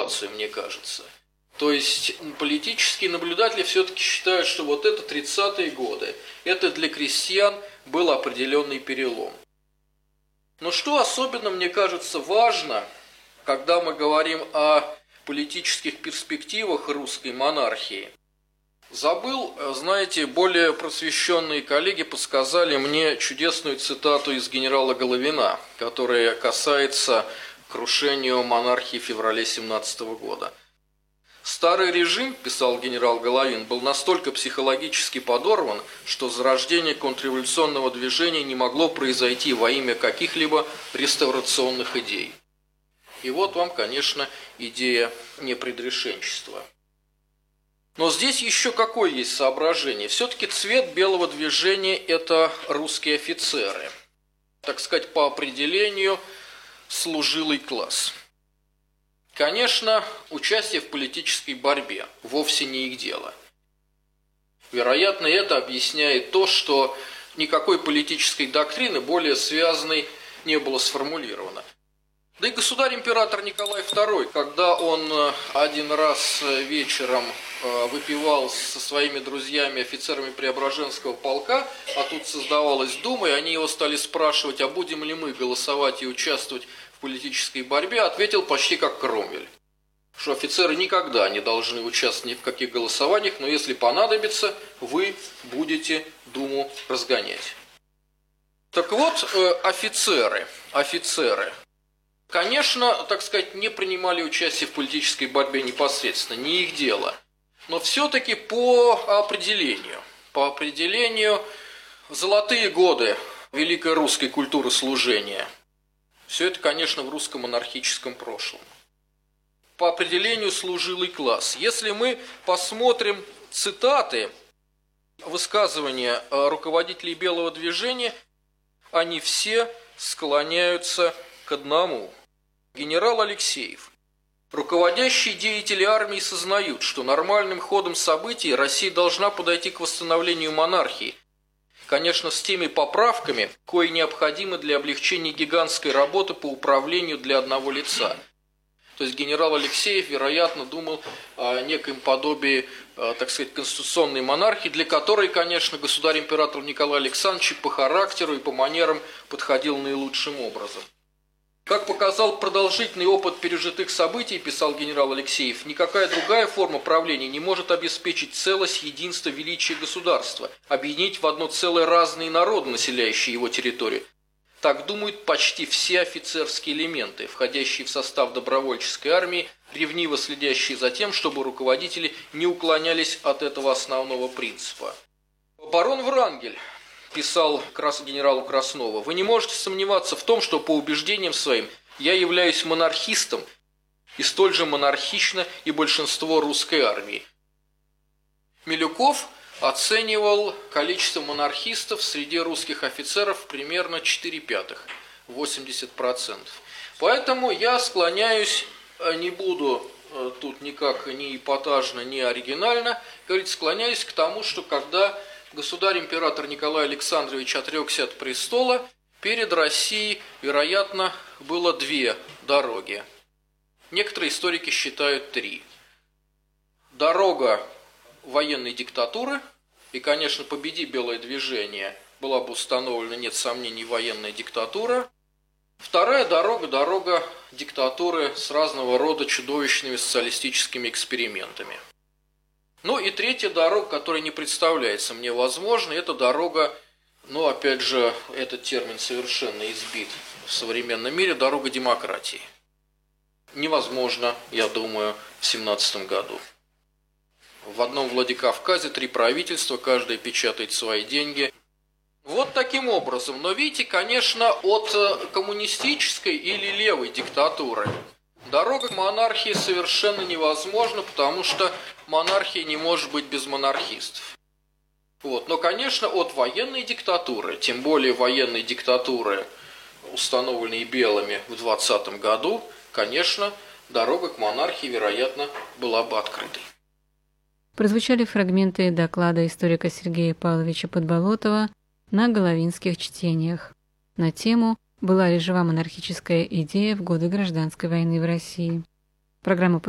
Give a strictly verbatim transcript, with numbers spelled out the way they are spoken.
ситуацию, мне кажется. То есть политические наблюдатели все-таки считают, что вот это тридцатые годы, это для крестьян был определенный перелом. Но что особенно, мне кажется, важно, когда мы говорим о политических перспективах русской монархии? Забыл, знаете, более просвещенные коллеги подсказали мне чудесную цитату из генерала Головина, которая касается крушения монархии в феврале семнадцатого года. «Старый режим, – писал генерал Головин, – был настолько психологически подорван, что зарождение контрреволюционного движения не могло произойти во имя каких-либо реставрационных идей». И вот вам, конечно, идея непредрешенчества. Но здесь еще какое есть соображение? Все-таки цвет белого движения – это русские офицеры. Так сказать, по определению служилый класс. Конечно, участие в политической борьбе вовсе не их дело. Вероятно, это объясняет то, что никакой политической доктрины более связанной не было сформулировано. Да и государь-император Николай второй, когда он один раз вечером выпивал со своими друзьями, офицерами Преображенского полка, а тут создавалась дума, и они его стали спрашивать, а будем ли мы голосовать и участвовать в политической борьбе, ответил почти как Кромвель, что офицеры никогда не должны участвовать ни в каких голосованиях, но если понадобится, вы будете думу разгонять. Так вот, офицеры, офицеры, конечно, так сказать, не принимали участие в политической борьбе непосредственно, не их дело. Но все-таки по определению, по определению золотые годы великой русской культуры служения, все это, конечно, в русском монархическом прошлом. По определению служилый класс. Если мы посмотрим цитаты, высказывания руководителей белого движения, они все склоняются к одному. Генерал Алексеев. Руководящие деятели армии сознают, что нормальным ходом событий Россия должна подойти к восстановлению монархии, конечно, с теми поправками, кои необходимы для облегчения гигантской работы по управлению для одного лица. То есть генерал Алексеев, вероятно, думал о неком подобии, так сказать, конституционной монархии, для которой, конечно, государь-император Николай Александрович по характеру и по манерам подходил наилучшим образом. Как показал продолжительный опыт пережитых событий, писал генерал Алексеев, никакая другая форма правления не может обеспечить целость, единство, величие государства, объединить в одно целое разные народы, населяющие его территорию. Так думают почти все офицерские элементы, входящие в состав добровольческой армии, ревниво следящие за тем, чтобы руководители не уклонялись от этого основного принципа. Барон Врангель писал генералу Краснову, вы не можете сомневаться в том, что по убеждениям своим я являюсь монархистом, и столь же монархично и большинство русской армии. Милюков оценивал количество монархистов среди русских офицеров примерно четыре пятых, восемьдесят процентов. Поэтому я склоняюсь, не буду тут никак ни эпатажно, ни оригинально, говорить, склоняюсь к тому, что когда государь-император Николай Александрович отрекся от престола, перед Россией, вероятно, было две дороги. Некоторые историки считают три. Дорога военной диктатуры, и, конечно, победи белое движение, была бы установлена, нет сомнений, военная диктатура. Вторая дорога – дорога диктатуры с разного рода чудовищными социалистическими экспериментами. Ну и третья дорога, которая не представляется мне возможной, это дорога, ну опять же, этот термин совершенно избит в современном мире, дорога демократии. Невозможно, я думаю, в семнадцатом году. В одном Владикавказе три правительства, каждое печатает свои деньги. Вот таким образом. Но видите, конечно, от коммунистической или левой диктатуры дорога к монархии совершенно невозможна, потому что монархия не может быть без монархистов. Вот. Но, конечно, от военной диктатуры, тем более военной диктатуры, установленной белыми в двадцатом году, конечно, дорога к монархии, вероятно, была бы открытой. Прозвучали фрагменты доклада историка Сергея Павловича Подболотова на головинских чтениях на тему «Была ли жива монархическая идея в годы гражданской войны в России?». Программа